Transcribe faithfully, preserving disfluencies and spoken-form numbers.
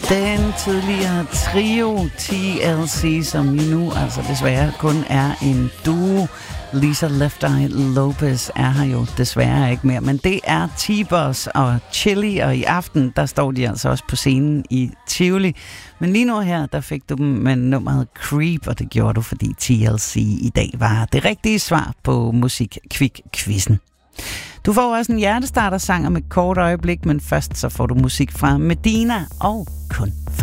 Den tidligere trio T L C, som jo nu altså desværre kun er en duo. Lisa Left Eye Lopez er her jo desværre ikke mere, men det er T-Boz og Chili, og i aften, der står de altså også på scenen i Tivoli. Men lige nu her, der fik du dem med nummeret Creep, og det gjorde du, fordi T L C i dag var det rigtige svar på Musik-Kvik-quizzen. Du får også en hjertestarter-sang om et kort øjeblik, men først så får du musik fra Medina og Kun for